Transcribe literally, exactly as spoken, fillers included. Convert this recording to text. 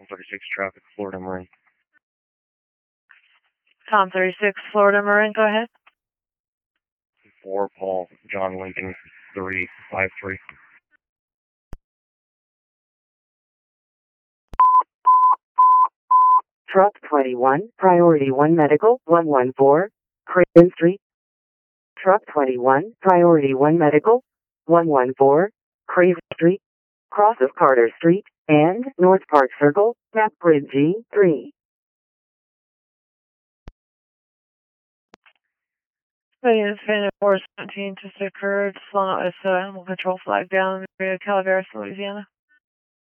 thirty-six traffic, Florida Marine. Tom thirty-six, Florida Marine, go ahead. four, Paul, John Lincoln, three five three. Truck twenty-one, Priority one Medical, one one four, Craven Street. Truck twenty-one, Priority one Medical, one one four, Craven Street, cross of Carter Street, and North Park Circle, map grid G three. Unit four seventeen just occurred, flown out with uh, animal control flag down in the area of Calaveras, Louisiana.